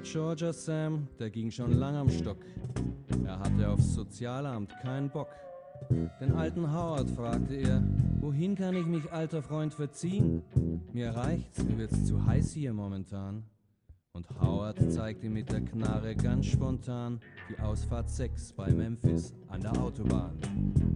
Georgia Sam, der ging schon lang am Stock. Er hatte aufs Sozialamt keinen Bock. Den alten Howard fragte er, wohin kann ich mich, alter Freund, verziehen? Mir reicht's, mir wird's zu heiß hier momentan. Und Howard zeigte mit der Knarre ganz spontan die Ausfahrt 6 bei Memphis an der Autobahn.